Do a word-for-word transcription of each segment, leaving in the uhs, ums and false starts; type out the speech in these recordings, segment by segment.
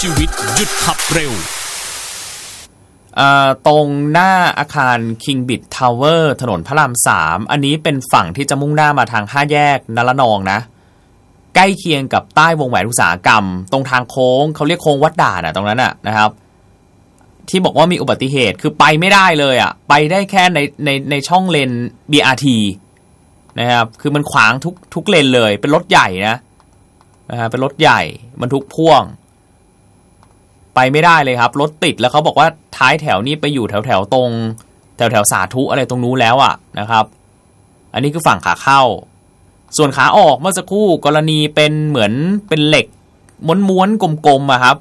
ชีวิตหยุดขับเร็วตรงหน้าอาคาร Kingbit Tower ถนนพระรามสามอันนี้เป็นฝั่งที่จะมุ่งหน้ามาทางห้าแยกนรนองนะใกล้เคียงกับใต้วงแหวนอุตสาหกรรมตรงทางโค้งเขาเรียกโค้งวัดด่านอ่ะตรงนั้นน่ะนะครับที่บอกว่ามีอุบัติเหตุคือไปไม่ได้เลยอ่ะไปได้แค่ในในในช่องเลน บี อาร์ ที นะครับคือมันขวางทุกทุกเลนเลยเป็นรถใหญ่นะนะฮะเป็นรถใหญ่บรรทุกพ่วงไปไม่ได้เลยครับรถติดแล้วเขาบอกว่าท้ายแถวนี้ไปอยู่แถวแถวตรงแถวแถวสาธุอะไรตรงนู้นแล้วอ่ะนะครับอันนี้คือฝั่งขาเข้าส่วนขาออกเมื่อสักครู่กรณีเป็นเหมือนเป็นเหล็กม้วนๆกลมๆอะครับ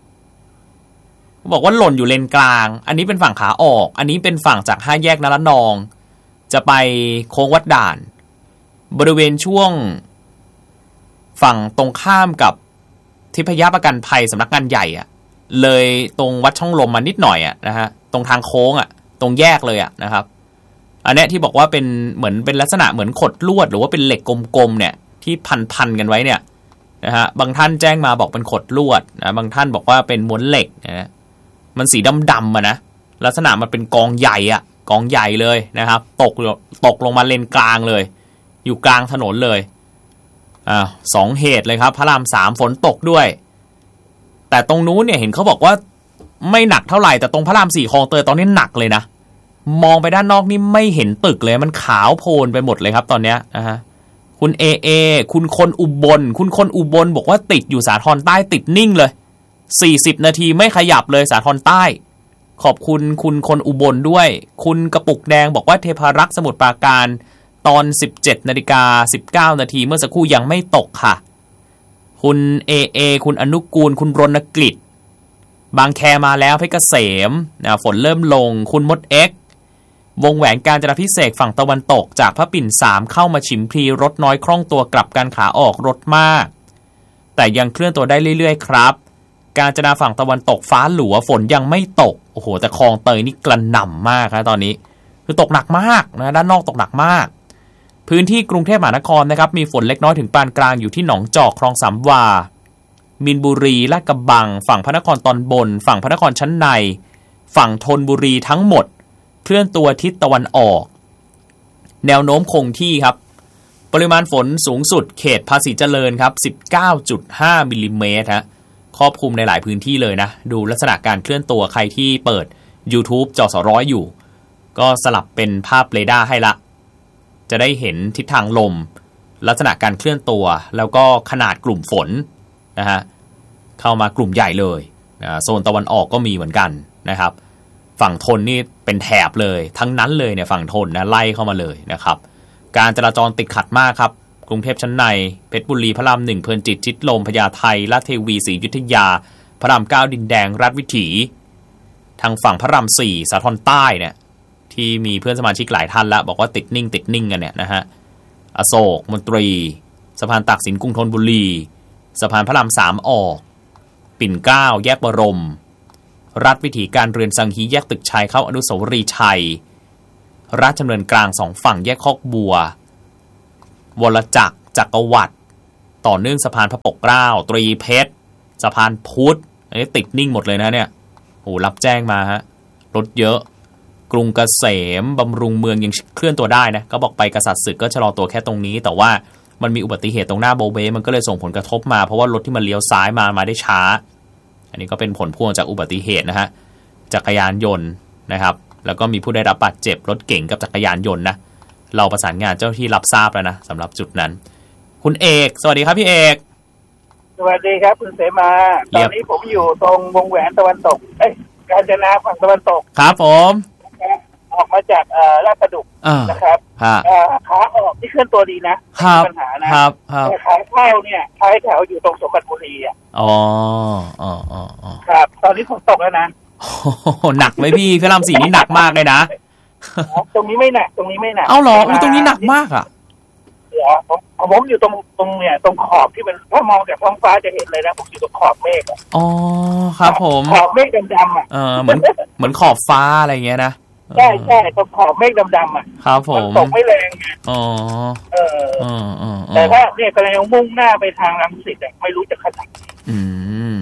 บอกว่าหล่นอยู่เลนกลางอันนี้เป็นฝั่งขาออกอันนี้เป็นฝั่งจากห้าแยกนรนองจะไปโค้งวัดด่านบริเวณช่วงฝั่งตรงข้ามกับทิพยประกันภัยสำนักงานใหญ่อะเลยตรงวัดช่องลมมานิดหน่อยอะนะฮะตรงทางโค้งอะตรงแยกเลยอะนะครับอันนี้ที่บอกว่าเป็นเหมือนเป็นลักษณะเหมือนขดลวดหรือว่าเป็นเหล็กกลมๆเนี่ยที่พันๆกันไว้เนี่ยนะฮะบางท่านแจ้งมาบอกเป็นขดลวดนะบางท่านบอกว่าเป็นม้วนเหล็กนะมันสีดำๆอ่ะนะลักษณะมันเป็นกองใหญ่อ่ะกองใหญ่เลยนะครับตกตกลงมาเลนกลางเลยอยู่กลางถนนเลยอ่าสองเหตุเลยครับพระรามสามฝนตกด้วยแต่ตรงนู้นเนี่ยเห็นเขาบอกว่าไม่หนักเท่าไหร่แต่ตรงพระรามสี่คลองเตยตอนนี้หนักเลยนะมองไปด้านนอกนี่ไม่เห็นตึกเลยมันขาวโพลนไปหมดเลยครับตอนเนี้ยนะฮะคุณเอเอคุณคนอุบลคุณคนอุบลบอกว่าติดอยู่สาทรใต้ติดนิ่งเลยสี่สิบนาทีไม่ขยับเลยสาทรใต้ขอบคุณคุณคนอุบลด้วยคุณกระปุกแดงบอกว่าเทพารักษ์สมุทรปราการตอน สิบเจ็ดนาฬิกาสิบเก้านาทีเมื่อสักครู่ยังไม่ตกค่ะคุณเอเอคุณอนุกูลคุณรณกฤษบางแคมาแล้วเพชรเกษมนะฝนเริ่มลงคุณมดเอ็กวงแหวนกาญจนาภิเษกฝั่งตะวันตกจากพระปิ่นสามเข้ามาฉิมพลีรถน้อยคล่องตัวกลับกันขาออกรถมากแต่ยังเคลื่อนตัวได้เรื่อยๆครับกาญจนาฝั่งตะวันตกฟ้าหลัวฝนยังไม่ตกโอ้โหแต่คลองเตยนี่กระหน่ำมากนะตอนนี้คือตกหนักมากนะด้านนอกตกหนักมากพื้นที่กรุงเทพมหานครนะครับมีฝนเล็กน้อยถึงปานกลางอยู่ที่หนองจอกคลองสามวามีนบุรีลาดกระบังฝั่งพระนครตอนบนฝั่งพระนครชั้นในฝั่งธนบุรีทั้งหมดเคลื่อนตัวทิศตะวันออกแนวโน้มคงที่ครับปริมาณฝนสูงสุดเขตภาษีเจริญครับ สิบเก้าจุดห้า มิลลิเมตรฮะครอบคลุมในหลายพื้นที่เลยนะดูลักษณะการเคลื่อนตัวใครที่เปิด YouTube จอสร้อยอยู่ก็สลับเป็นภาพเรดาร์ให้ละจะได้เห็นทิศทางลมลักษณะการเคลื่อนตัวแล้วก็ขนาดกลุ่มฝนนะฮะเข้ามากลุ่มใหญ่เลยนะโซนตะวันออกก็มีเหมือนกันนะครับฝั่งทนนี่เป็นแถบเลยทั้งนั้นเลยเนี่ยฝั่งทนนะไล่เข้ามาเลยนะครับการจราจรติดขัดมากครับกรุงเทพชั้นในเพชรบุรีพระรามหนึ่งเพลินจิตชิดลมพญาไทลาดเทวีศรีอยุธยาพระรามเก้าดินแดงราชวิถีทางฝั่งพระรามสี่สาทรใต้เนี่ยที่มีเพื่อนสมาชิกหลายท่านแล้วบอกว่าติดนิ่งติดนิ่งกันเนี่ยนะฮะอโศกมนตรีสะพานตากสินกรุงธนบุรีสะพานพระรามสามออกปิ่นเกล้าแยกบรมรัฐวิถีการเรือนสังฮีแยกตึกชัยเข้าอนุสาวรีย์ชัยราชดำเนินกลางสองฝั่งแยกคอกบัววรจักรจักรวรรดิต่อเนื่องสะพานพระปกเกล้าตรีเพชรสะพานพุทธอันนี้ติดนิ่งหมดเลยนะเนี่ยโหรับแจ้งมาฮะรถเยอะกรุงเกษมบำรุงเมืองยังเคลื่อนตัวได้นะก็บอกไปกษัตริย์ศึกก็ชะลอตัวแค่ตรงนี้แต่ว่ามันมีอุบัติเหตุตรงหน้าโบเบมันก็เลยส่งผลกระทบมาเพราะว่ารถที่มันเลี้ยวซ้ายมามาได้ช้าอันนี้ก็เป็นผลพวงจากอุบัติเหตุนะฮะจักรยานยนต์นะครับแล้วก็มีผู้ได้รับบาดเจ็บรถเก๋งกับจักรยานยนต์นะเราประสานงานเจ้าที่รับทราบแล้วนะสำหรับจุดนั้นคุณเอกสวัสดีครับพี่เอกสวัสดีครับคุณเสมาตอนนี้ผมอยู่ตรงวงแหวนตะวันตกเอ้ยกาญจนาฝั่งตะวันตกครับผมออกมาจากเอ่อลาดประดุกนะครับเอ่อขาออกที่เคลื่อนตัวดีนะไม่มีปัญหานะครับแต่ขาเข้าเนี่ยท้ายแถวอยู่ตรงสมบัติบุรีอ่ะอ๋ออ๋ออ๋อครับตอนนี้ฝนตกแล้วนะโอ้หนักไหมพี่พระรามสี่นี่หนักมากเลยนะตรงนี้ไม่หนักตรงนี้ไม่หนักเอ้าเหรอตรงนี้หนักมากอ่ะเดี๋ยวผมผมอยู่ตรงตรงเนี่ยตรงขอบที่มันถ้ามองจากท้องฟ้าจะเห็นเลยนะผมอยู่ตรงขอบเมฆอ๋อครับผมขอบเมฆดำๆอ่ะเออเหมือนเหมือนขอบฟ้าอะไรเงี้ยนะใช่ใช่ตรงขอบเมฆดำๆอ่ะครับผมตกไม่แรงอ๋อเออแต่ว่าเนี่ยกำลังมุ่งหน้าไปทางรังสิตไม่รู้จะขนาดอืม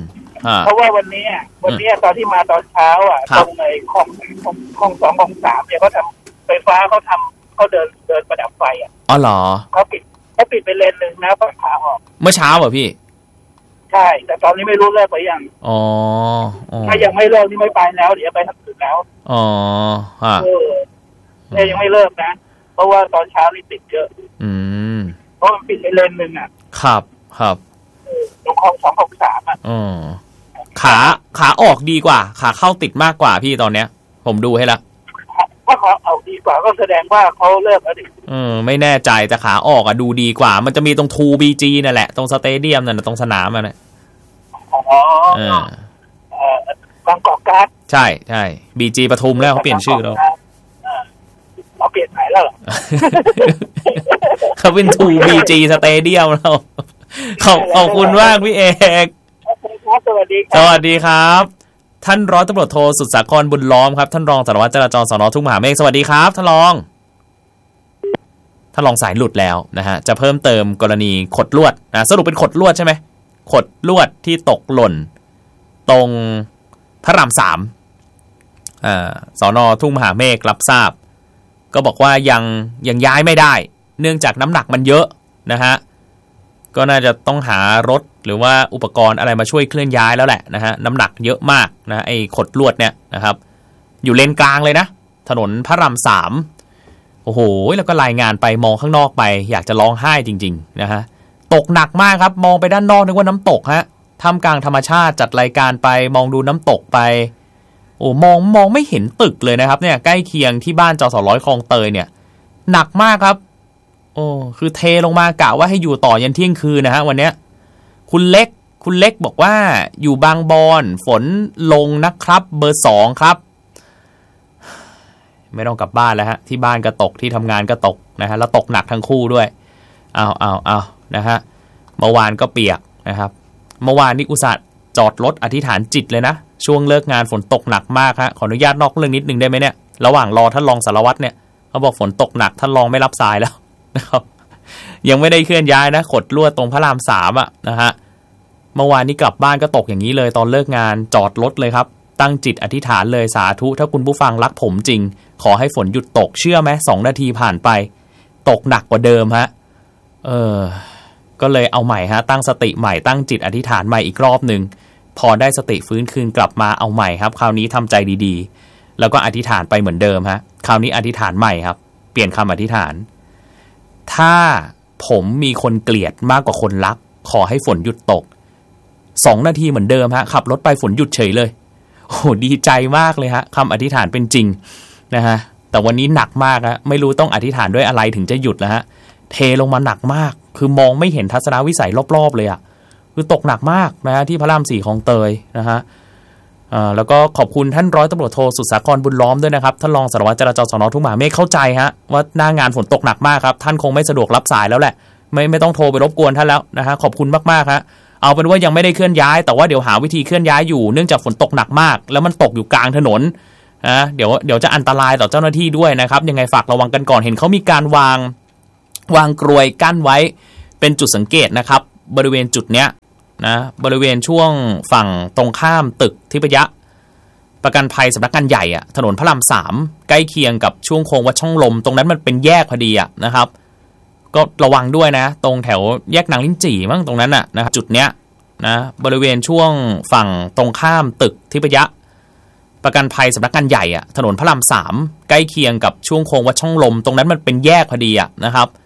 เพราะว่าวันนี้วันนี้ตอนที่มาตอนเช้าอ่ะตรงในคลองคลองสองคลองสามเนี่ยเขาทำไฟฟ้าเขาทำเขาเดินเดินประดับไฟอ่ะอ๋อเหรอเขาปิดเขาปิดไปเลนหนึ่งนะฝั่งขาออกเมื่อเช้าเหรอพี่ใช่แต่ตอนนี้ไม่รู้เลิกไปยังอ๋อถ้ายังไม่เลิกนี่ไม่ไปแล้วเดี๋ยวไปทางอื่นแล้วอ๋อฮะเออเนี่ยยังไม่เลิกนะเพราะว่าตอนเช้านี่ติดเยอะอืมเพราะมันปิดไปเลนหนึ่งอ่ะครับครับตรงคลองสองคลองสามอ่ะอ๋อขาขาออกดีกว่าขาเข้าติดมากกว่าพี่ตอนเนี้ยผมดูให้ละถ้าขาออกดีกว่าก็แสดงว่าเขาเลิกแล้วดิเออไม่แน่ใจแต่ขาออกอ่ะดูดีกว่ามันจะมีตรง ทู บี จี นั่นแหละตรงสเตเดียมนั่นตรงสนามอ่ะนะอ๋อเออเอ่อบางกอกการ์ดใช่ใช่ บี จี ปทุมแล้วเขาเปลี่ยนชื่อแล้วเราเปลี่ยนไหนแล้วเหรอเขาเป็น ทู บี จี สเตเดียมแล้วขอบขอบคุณมากพี่เอกสวัสดีสวัสดีครับท่านร้อยตำรวจโทสุดสาครบุญล้อมครับท่านรองสารวัตรจราจรสน.ทุ่งมหาเมฆสวัสดีครับท่านรองท่านรองสายหลุดแล้วนะฮะจะเพิ่มเติมกรณีขดลวดนะสรุปเป็นขดลวดใช่ไหมขดลวดที่ตกหล่นตรงพระรามสามอ่าสน.ทุ่งมหาเมฆรับทราบก็บอกว่ายังยังย้ายไม่ได้เนื่องจากน้ำหนักมันเยอะนะฮะก็น่าจะต้องหารถหรือว่าอุปกรณ์อะไรมาช่วยเคลื่อนย้ายแล้วแหละนะฮะน้ำหนักเยอะมากนะไอ้ขดลวดเนี่ยนะครับอยู่เลนกลางเลยนะถนนพระรามสามโอ้โหแล้วก็รายงานไปมองข้างนอกไปอยากจะร้องไห้จริงๆนะฮะตกหนักมากครับมองไปด้านนอกนึกว่าน้ำตกฮะท่ามกลางธรรมชาติจัดรายการไปมองดูน้ำตกไปโอ้มองมองไม่เห็นตึกเลยนะครับเนี่ยใกล้เคียงที่บ้านจสร้อยคลองเตยเนี่ยหนักมากครับโอ้คือเทลงมากะว่าให้อยู่ต่อยันเที่ยงคืนนะฮะวันเนี้ยคุณเล็กคุณเล็กบอกว่าอยู่บางบอนฝนลงนะครับเบอร์สองครับไม่ต้องกลับบ้านแล้วฮะที่บ้านก็ตกที่ทำงานก็ตกนะฮะแล้วตกหนักทั้งคู่ด้วยเอาเอาเอานะฮะเมื่อวานก็เปียกนะครับเมื่อวานนี่อุตส่าห์จอดรถอธิษฐานจิตเลยนะช่วงเลิกงานฝนตกหนักมากฮะขออนุญาตนอกเรื่องนิดนึงได้ไหมเนี่ยระหว่างรอท่านรองสารวัตรเนี่ยเขาบอกฝนตกหนักท่านรองไม่รับสายแล้วนะครับยังไม่ได้เคลื่อนย้ายนะขดลวดตรงพระรามสามอ่ะนะฮะเมื่อวานนี้กลับบ้านก็ตกอย่างนี้เลยตอนเลิกงานจอดรถเลยครับตั้งจิตอธิษฐานเลยสาธุถ้าคุณผู้ฟังรักผมจริงขอให้ฝนหยุดตกเชื่อไหมสองนาทีผ่านไปตกหนักกว่าเดิมฮะเออก็เลยเอาใหม่ฮะตั้งสติใหม่ตั้งจิตอธิษฐานใหม่อีกรอบนึงพอได้สติฟื้นคืนกลับมาเอาใหม่ครับคราวนี้ทำใจดีๆแล้วก็อธิษฐานไปเหมือนเดิมฮะคราวนี้อธิษฐานใหม่ครับเปลี่ยนคำอธิษฐานถ้าผมมีคนเกลียดมากกว่าคนรักขอให้ฝนหยุดตกสองนาทีเหมือนเดิมฮะขับรถไปฝนหยุดเฉยเลยโอ้ดีใจมากเลยฮะคำอธิษฐานเป็นจริงนะฮะแต่วันนี้หนักมากฮะไม่รู้ต้องอธิษฐานด้วยอะไรถึงจะหยุดแล้วฮะเทลงมาหนักมากคือมองไม่เห็นทัศนวิสัยรอบๆเลยอ่ะคือตกหนักมากนะฮะที่พระรามสี่คลองเตยนะฮะอ่าแล้วก็ขอบคุณท่านร้อยตำรวจโทสุดสาครบุญล้อมด้วยนะครับท่านรองสารวัตรจราจรสน.ทุ่งมหาเมฆเข้าใจฮะว่าหน้างานฝนตกหนักมากครับท่านคงไม่สะดวกรับสายแล้วแหละไม่ไม่ต้องโทรไปรบกวนท่านแล้วนะฮะขอบคุณมากๆฮะเอาเป็นว่ายังไม่ได้เคลื่อนย้ายแต่ว่าเดี๋ยวหาวิธีเคลื่อนย้ายอยู่เนื่องจากฝนตกหนักมากแล้วมันตกอยู่กลางถนนนะเดี๋ยวเดี๋ยวจะอันตรายต่อเจ้าหน้าที่ด้วยนะครับยังไงฝากระวังกันก่อนเห็นเขามีการวางวางกรวยกั้นไว้เป็นจุดสังเกตนะครับบริเวณจุดเนี้ยนะบริเวณช่วงฝั่งตรงข้ามตึกทิพยะประกันภัยสำนักงานใหญ่อะถนนพระรามสามใกล้เคียงกับช่วงโค้งวัดช่องลมตรงนั้นมันเป็นแยกพอดีอะนะครับก็ระวังด้วยนะตรงแถวแยกนางลิ้นจี่มั้งตรงนั้นอะนะครับจุดเนี้ยนะบริเวณช่วงฝั่งตรงข้ามตึกทิพยะประกันภัยสำนักงานใหญ่อะถนนพระรามสามใกล้เคียงกับช่วงโค้งวัดช่องลมตรงนั้นมันเป็นแยกพอดีอะนะครับ